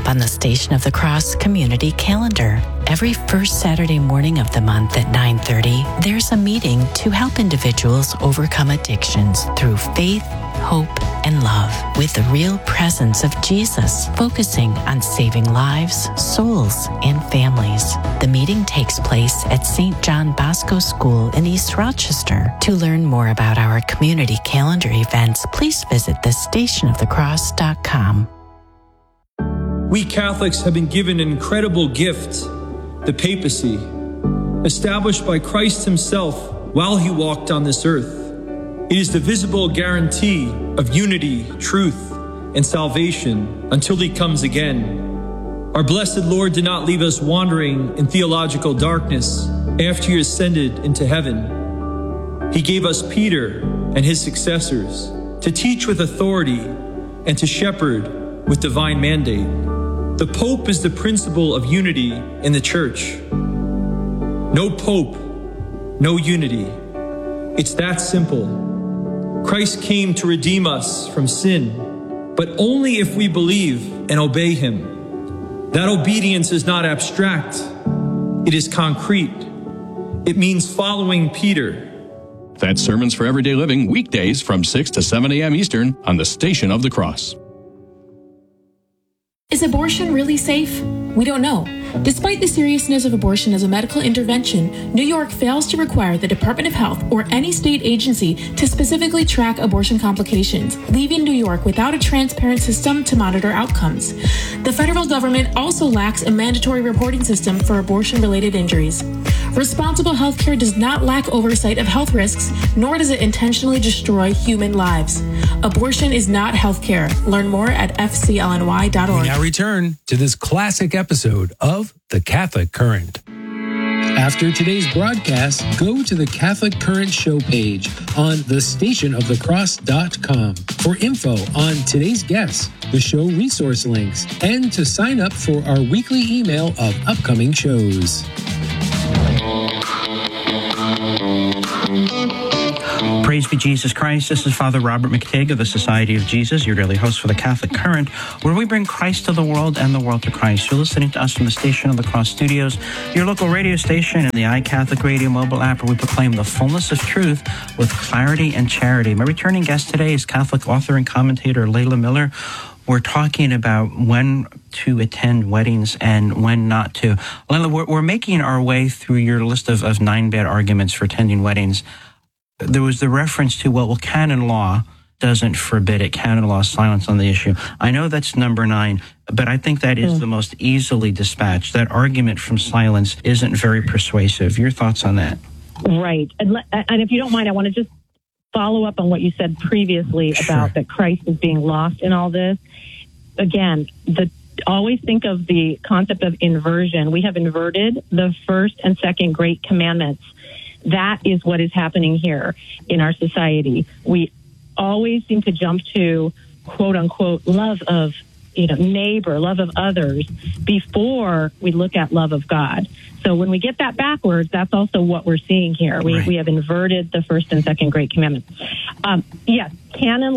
up on the Station of the Cross community calendar. Every first Saturday morning of the month at 9:30, there's a meeting to help individuals overcome addictions through faith, hope, and love, with the real presence of Jesus, focusing on saving lives, souls, and families. The meeting takes place at St. John Bosco School in East Rochester. To learn more about our community calendar events, please visit thestationofthecross.com. We Catholics have been given an incredible gift, the papacy, established by Christ himself while he walked on this earth. It is the visible guarantee of unity, truth, and salvation until he comes again. Our blessed Lord did not leave us wandering in theological darkness after he ascended into heaven. He gave us Peter and his successors to teach with authority and to shepherd with divine mandate. The Pope is the principle of unity in the Church. No Pope, no unity. It's that simple. Christ came to redeem us from sin, but only if we believe and obey him. That obedience is not abstract. It is concrete. It means following Peter. That's Sermons for Everyday Living, weekdays from 6 to 7 a.m. Eastern on the Station of the Cross. Is abortion really safe? We don't know. Despite the seriousness of abortion as a medical intervention, New York fails to require the Department of Health or any state agency to specifically track abortion complications, leaving New York without a transparent system to monitor outcomes. The federal government also lacks a mandatory reporting system for abortion-related injuries. Responsible healthcare does not lack oversight of health risks, nor does it intentionally destroy human lives. Abortion is not healthcare. Learn more at fclny.org. We now return to this classic episode of The Catholic Current. After today's broadcast, go to the Catholic Current show page on thestationofthecross.com for info on today's guests, the show resource links, and to sign up for our weekly email of upcoming shows. Praise be Jesus Christ. This is Father Robert McTigg of the Society of Jesus, your daily host for the Catholic Current, where we bring Christ to the world and the world to Christ. You're listening to us from the Station of the Cross Studios, your local radio station, and the iCatholic Radio mobile app, where we proclaim the fullness of truth with clarity and charity. My returning guest today is Catholic author and commentator Layla Miller. We're talking about when to attend weddings and when not to. Layla, we're making our way through your list of 9 bad arguments for attending weddings. There was the reference to, well, canon law doesn't forbid it. Canon law is silence on the issue. I know that's number 9, but I think that is the most easily dispatched. That argument from silence isn't very persuasive. Your thoughts on that? Right. And if you don't mind, I want to just follow up on what you said previously about that Christ is being lost in all this. Again, always think of the concept of inversion. We have inverted the first and second great commandments. That is what is happening here in our society. We always seem to jump to, quote unquote, love of neighbor, love of others, before we look at love of God. So when we get that backwards, that's also what we're seeing here. We have inverted the first and second great commandments. Yes, canon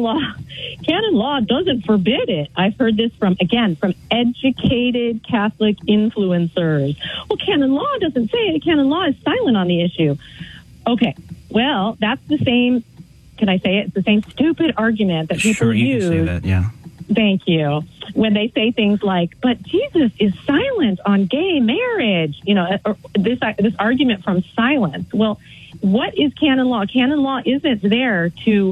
law doesn't forbid it. I've heard this from educated Catholic influencers. Well, canon law doesn't say it. Canon law is silent on the issue. Okay, well, that's the same, can I say it? It's the same stupid argument that people use. Sure, you can say that, yeah. Thank you. When they say things like, but Jesus is silent on gay marriage, this argument from silence. Well, what is canon law? Canon law isn't there to,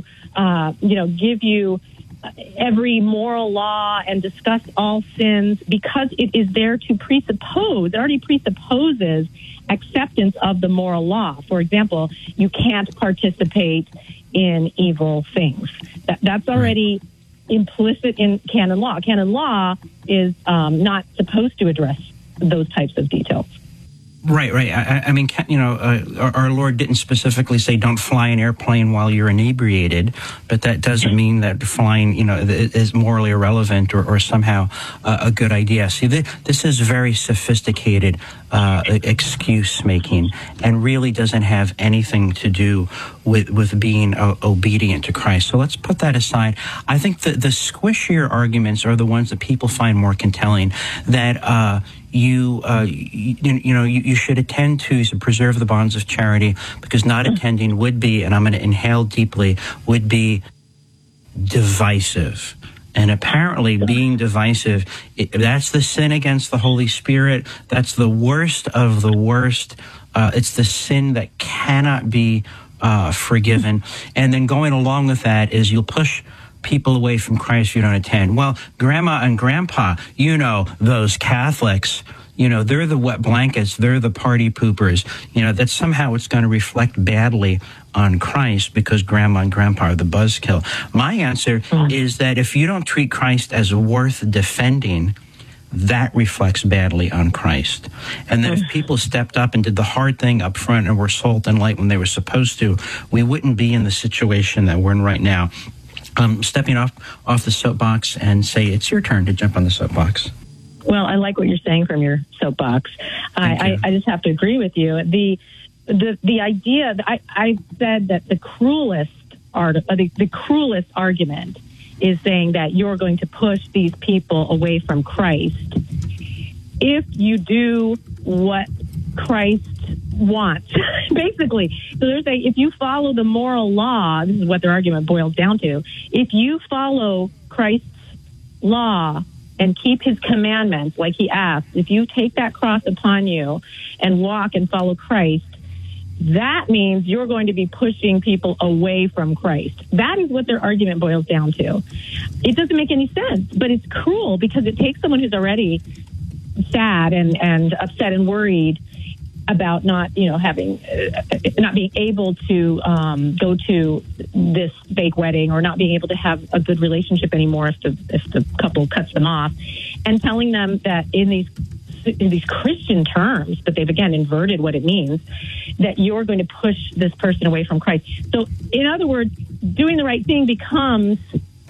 give you every moral law and discuss all sins, because it is there to presuppose, it already presupposes acceptance of the moral law. For example, you can't participate in evil things. That's already implicit in canon law. Canon law is not supposed to address those types of details. Right. I mean, our Lord didn't specifically say don't fly an airplane while you're inebriated, but that doesn't mean that flying, is morally irrelevant or somehow a good idea. See, this is very sophisticated excuse making, and really doesn't have anything to do with being obedient to Christ. So let's put that aside. I think the squishier arguments are the ones that people find more compelling. That you should attend to preserve the bonds of charity, because not attending would be, and I'm going to inhale deeply, would be divisive. And apparently being divisive, that's the sin against the Holy Spirit. That's the worst of the worst. It's the sin that cannot be forgiven. And then going along with that is you'll push people away from Christ if you don't attend. Well, grandma and grandpa, those Catholics, they're the wet blankets, they're the party poopers, that somehow it's going to reflect badly on Christ because grandma and grandpa are the buzzkill. My answer is that if you don't treat Christ as worth defending, that reflects badly on Christ. And that if people stepped up and did the hard thing up front and were salt and light when they were supposed to, we wouldn't be in the situation that we're in right now. Stepping off the soapbox and say, it's your turn to jump on the soapbox. Well, I like what you're saying from your soapbox. I just have to agree with you. The idea that I said that the cruelest argument is saying that you're going to push these people away from Christ if you do what Christ wants, basically. So they're saying if you follow the moral law, this is what their argument boils down to, if you follow Christ's law and keep his commandments like he asked, if you take that cross upon you and walk and follow Christ, that means you're going to be pushing people away from Christ. That is what their argument boils down to. It doesn't make any sense, but it's cruel because it takes someone who's already sad and upset and worried about not being able to go to this fake wedding, or not being able to have a good relationship anymore if the couple cuts them off, and telling them that in these Christian terms, but they've again inverted what it means, that you're going to push this person away from Christ. So in other words, doing the right thing becomes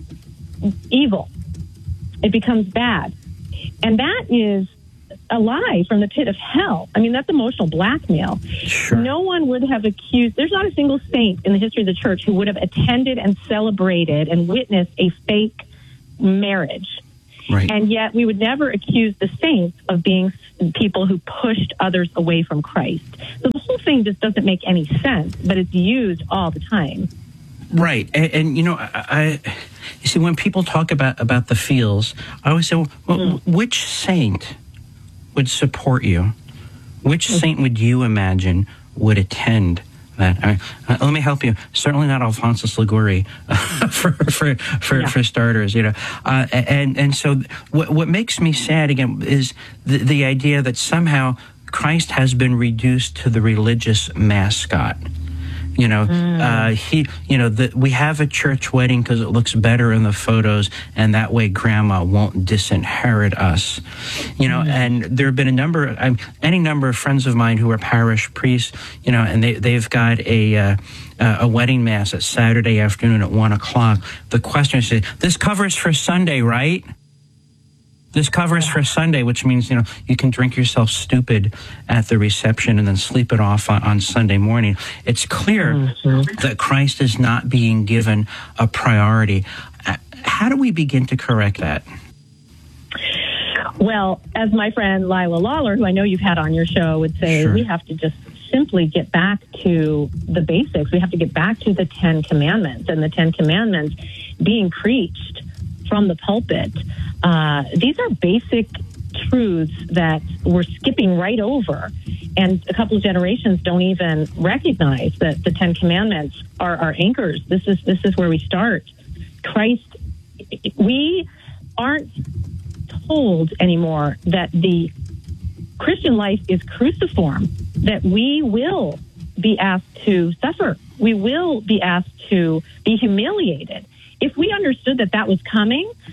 evil. It becomes bad. And that is a lie from the pit of hell. I mean, that's emotional blackmail. Sure. No one would have accused, there's not a single saint in the history of the church who would have attended and celebrated and witnessed a fake marriage. Right. And yet we would never accuse the saints of being people who pushed others away from Christ. So the whole thing just doesn't make any sense, but it's used all the time. Right. And I you see, when people talk about the feels, I always say, well, which saint would support you? Which saint would you imagine would attend that? Let me help you. Certainly not Alphonsus Liguori, for starters. And so what makes me sad again is the idea that somehow Christ has been reduced to the religious mascot. We have a church wedding because it looks better in the photos, and that way grandma won't disinherit us. And there have been any number of friends of mine who are parish priests, and they've got a wedding mass at Saturday afternoon at 1:00. The question is, this covers for Sunday, right? This covers for Sunday, which means, you can drink yourself stupid at the reception and then sleep it off on Sunday morning. It's clear that Christ is not being given a priority. How do we begin to correct that? Well, as my friend Lila Lawler, who I know you've had on your show, would say, we have to just simply get back to the basics. We have to get back to the 10 Commandments, and the 10 Commandments being preached from the pulpit. These are basic truths that we're skipping right over, and a couple of generations don't even recognize that the 10 Commandments are our anchors. This is where we start. Christ, we aren't told anymore that the Christian life is cruciform, that we will be asked to suffer. We will be asked to be humiliated. If we understood that was coming,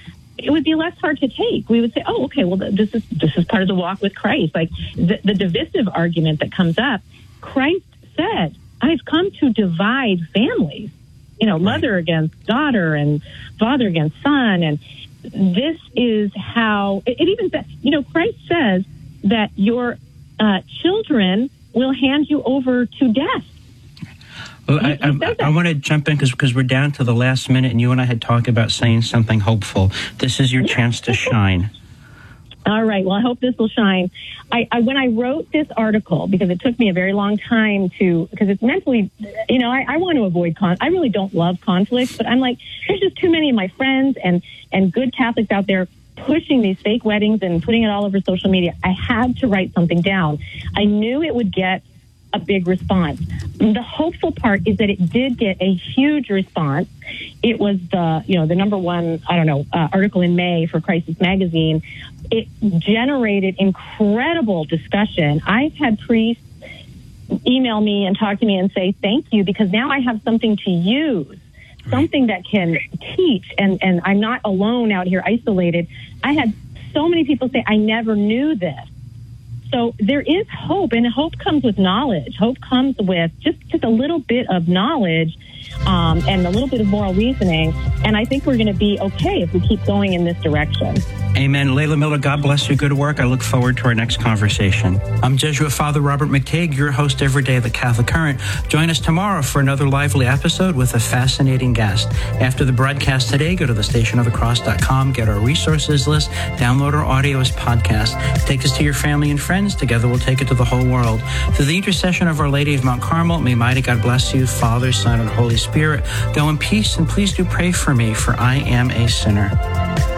it would be less hard to take. We would say, oh, okay, well, this is part of the walk with Christ. Like the divisive argument that comes up, Christ said, I've come to divide families, mother against daughter and father against son. And this is how it even says, Christ says that your children will hand you over to death. Well, I want to jump in because we're down to the last minute, and you and I had talked about saying something hopeful. This is your chance to shine. All right. Well, I hope this will shine. When I wrote this article, because it took me a very long time because it's mentally, I want to avoid I really don't love conflict, but I'm like, there's just too many of my friends and good Catholics out there pushing these fake weddings and putting it all over social media. I had to write something down. I knew it would get a big response. The hopeful part is that it did get a huge response. It was the number one, article in May for Crisis Magazine. It generated incredible discussion. I've had priests email me and talk to me and say, thank you, because now I have something to use, something that can teach, and I'm not alone out here isolated. I had so many people say, I never knew this. So there is hope, and hope comes with knowledge. Hope comes with just a little bit of knowledge and a little bit of moral reasoning. And I think we're going to be okay if we keep going in this direction. Amen. Layla Miller, God bless your good work. I look forward to our next conversation. I'm Jesuit Father Robert McTeigue, your host every day of the Catholic Current. Join us tomorrow for another lively episode with a fascinating guest. After the broadcast today, go to thestationofthecross.com, get our resources list, download our audio as podcast. Take us to your family and friends. Together we'll take it to the whole world. Through the intercession of Our Lady of Mount Carmel, may mighty God bless you, Father, Son, and Holy Spirit. Go in peace, and please do pray for me, for I am a sinner.